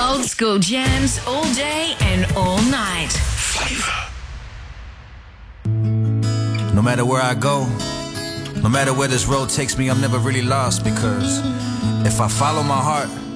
Old school jams all day and all night. Flavor. No matter where I go, no matter where this road takes me, I'm never really lost, because if I follow my heart,